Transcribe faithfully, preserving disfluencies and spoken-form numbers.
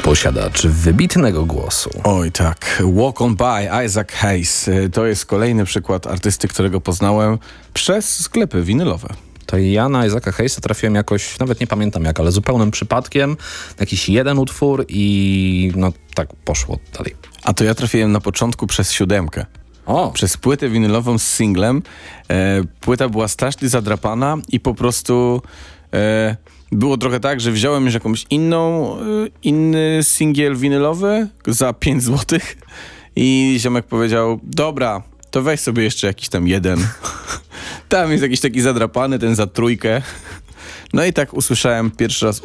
Posiadacz wybitnego głosu. Oj tak, Walk On By, Isaac Hayes. To jest kolejny przykład artysty, którego poznałem przez sklepy winylowe. To ja na Isaaca Hayesa trafiłem jakoś, nawet nie pamiętam jak, ale zupełnym przypadkiem. Jakiś jeden utwór i no tak poszło dalej. A to ja trafiłem na początku przez siódemkę. O! Przez płytę winylową z singlem. E, płyta była strasznie zadrapana i po prostu e, było trochę tak, że wziąłem już jakąś inną, e, inny singiel winylowy za pięć złotych i ziomek powiedział, dobra, to weź sobie jeszcze jakiś tam jeden. Tam jest jakiś taki zadrapany, ten za trójkę. No i tak usłyszałem pierwszy raz